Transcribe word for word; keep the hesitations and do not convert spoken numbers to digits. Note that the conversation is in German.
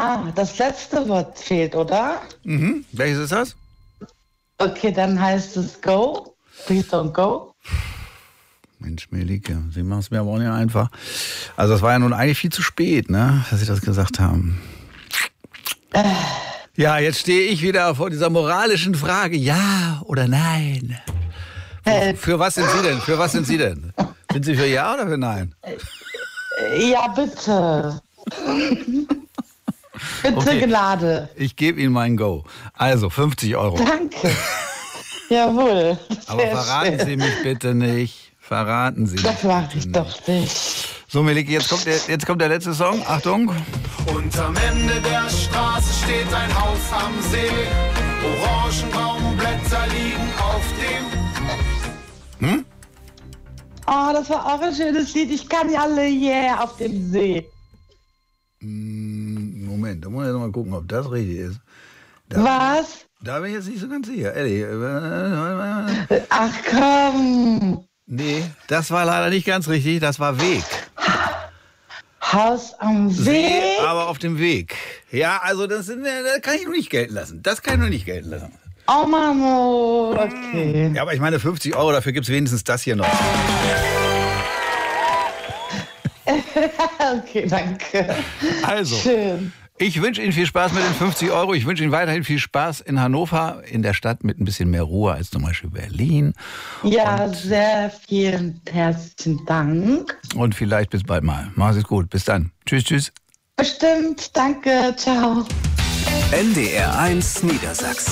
Ah, das letzte Wort fehlt, oder? Mhm. Welches ist das? Okay, dann heißt es go. Please don't go. Mensch, Melike, Sie machen es mir aber auch nicht einfach. Also das war ja nun eigentlich viel zu spät, ne, dass Sie das gesagt haben. Äh. Ja, jetzt stehe ich wieder vor dieser moralischen Frage, ja oder nein? Äh. Für was sind Sie denn? Für was sind Sie denn? Sind Sie für ja oder für nein? Ja, bitte. Bitte, okay. Gnade. Ich gebe Ihnen meinen Go. Also fünfzig Euro. Danke. Jawohl. Aber verraten schön. Sie mich bitte nicht. Verraten Sie mich. Das mache ich doch nicht. So, Melike, jetzt kommt, der, jetzt kommt der letzte Song. Achtung. Und am Ende der Straße steht ein Haus am See. Orangenbaumblätter liegen auf dem... Hm? Oh, das war auch ein schönes Lied. Ich kann ja alle yeah auf dem See. Moment, da muss ich noch mal gucken, ob das richtig ist. Da, Was? Da bin ich jetzt nicht so ganz sicher. Ehrlich. Ach komm. Nee, das war leider nicht ganz richtig. Das war Weg. Haus am See? See, aber auf dem Weg. Ja, also das, das kann ich nur nicht gelten lassen. Das kann ich nur nicht gelten lassen. Oh Mano, okay. Ja, aber ich meine fünfzig Euro, dafür gibt es wenigstens das hier noch. Okay, danke. Also, schön. Ich wünsche Ihnen viel Spaß mit den fünfzig Euro. Ich wünsche Ihnen weiterhin viel Spaß in Hannover, in der Stadt mit ein bisschen mehr Ruhe als zum Beispiel Berlin. Ja, und, sehr vielen herzlichen Dank. Und vielleicht bis bald mal. Machen Sie es gut. Bis dann. Tschüss, tschüss. Bestimmt. Danke. Ciao. N D R eins Niedersachsen.